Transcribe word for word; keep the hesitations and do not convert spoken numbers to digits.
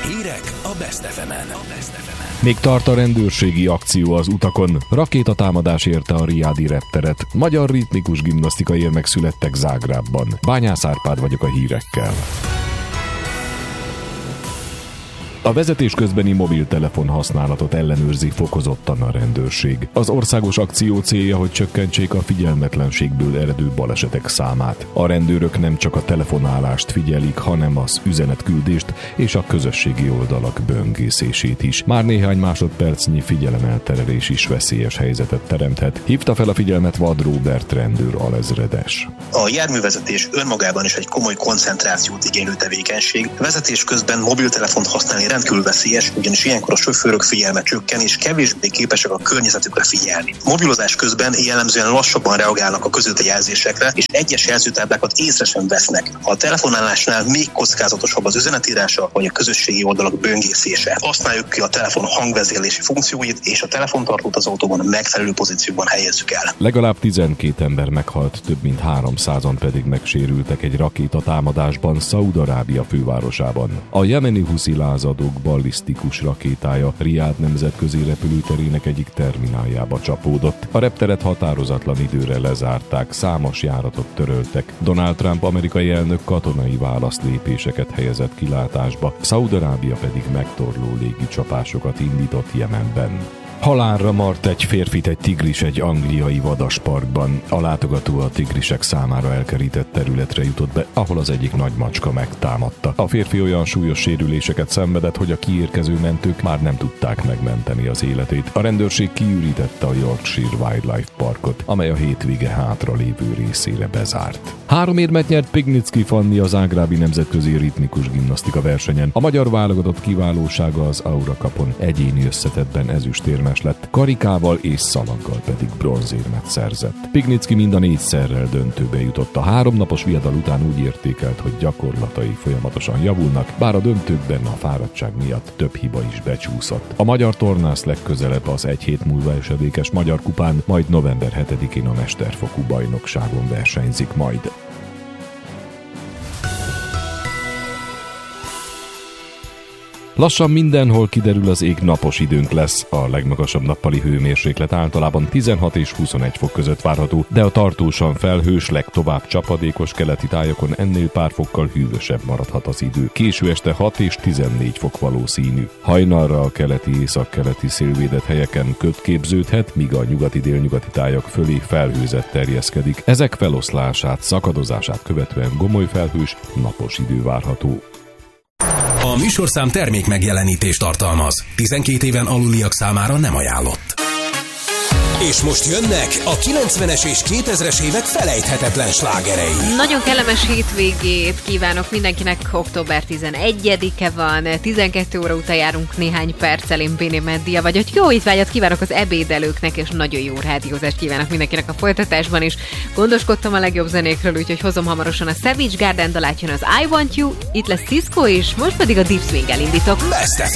Hírek a Best ef emen. Még tart a rendőrségi akció az utakon. Rakétatámadás érte a riádi repteret. Magyar ritmikus gimnasztika érmek születtek Zágrábban. Bányász Árpád vagyok a hírekkel. A vezetés közbeni mobiltelefon használatot ellenőrzi fokozottan a rendőrség. Az országos akció célja, hogy csökkentsék a figyelmetlenségből eredő balesetek számát. A rendőrök nem csak a telefonálást figyelik, hanem az üzenetküldést és a közösségi oldalak böngészését is. Már néhány másodpercnyi figyelemelterelés is veszélyes helyzetet teremthet. Hívta fel a figyelmet Vad Róbert rendőr alezredes. A járművezetés önmagában is egy komoly koncentrációt igénylő tevékenység. Vezetés közben mobiltelefont használni rendkívül veszélyes, ugyanis ilyenkor a sofőrök figyelme csökken, és kevésbé képesek a környezetükre figyelni. Mobilozás közben jellemzően lassabban reagálnak a közúti jelzésekre, és egyes jelzőtáblákat észre sem vesznek. A telefonálásnál még kockázatosabb az üzenetírása, vagy a közösségi oldalak böngészése. Használjuk ki a telefon hangvezérlési funkcióit, és a telefontartót az autóban megfelelő pozícióban helyezzük el. Legalább tizenkét ember meghalt, több mint háromszázan pedig megsérültek egy rakétatámadásban Szaúd-Arábia fővárosában. A jemeni huszi lázadók ballisztikus rakétája Riád nemzetközi repülőterének egyik termináljába csapódott. A repteret határozatlan időre lezárták, számos járatot töröltek. Donald Trump amerikai elnök katonai válaszlépéseket helyezett kilátásba, Szaúd-Arábia pedig megtorló légicsapásokat indított Jemenben. Halálra mart egy férfit egy tigris egy angliai vadasparkban. A látogató a tigrisek számára elkerített területre jutott be, ahol az egyik nagy macska megtámadta. A férfi olyan súlyos sérüléseket szenvedett, hogy a kiérkező mentők már nem tudták megmenteni az életét. A rendőrség kiürítette a Yorkshire Wildlife Parkot, amely a hétvége hátra lévő részére bezárt. Három érmet nyert Pignicki Fanni az zágrábi nemzetközi ritmikus gimnasztika versenyen. A magyar válogatott kiválósága az Aura Cupon egyéni összetettben ezüstérmes lett, karikával és szalaggal pedig bronzérmet szerzett. Pignicki mind a négyszerrel döntőbe jutott. A háromnapos viadal után úgy értékelt, hogy gyakorlatai folyamatosan javulnak, bár a döntőkben a fáradtság miatt több hiba is becsúszott. A magyar tornász legközelebb az egy hét múlva esedékes Magyar Kupán, majd november hetedikén a mesterfokú bajnokságon versenyzik majd. Lassan mindenhol kiderül, az ég, napos időnk lesz. A legmagasabb nappali hőmérséklet általában tizenhat és huszonegy fok között várható, de a tartósan felhős, legtovább csapadékos keleti tájakon ennél pár fokkal hűvösebb maradhat az idő. Késő este hat és tizennégy fok valószínű. Hajnalra a keleti északkeleti szélvédett helyeken köd képződhet, míg a nyugati-délnyugati tájak fölé felhőzet terjeszkedik. Ezek feloszlását, szakadozását követően gomoly felhős, napos idő várható. A műsorszám termék megjelenítést tartalmaz. tizenkét éven aluliak számára nem ajánlott. És most jönnek a kilencvenes és kétezres évek felejthetetlen slágerei. Nagyon kellemes hétvégét kívánok mindenkinek, október tizenegyedike van, tizenkét óra után járunk néhány perccel, én Béné Meddia vagyok. Jó étvágyat kívánok az ebédelőknek, és nagyon jó rádiózást kívánok mindenkinek a folytatásban is. Gondoskodtam a legjobb zenékről, úgyhogy hozom hamarosan a Savage Garden dalát, jön az I Want You, itt lesz Cisco is, most pedig a Deep Swing-el indítok. Best ef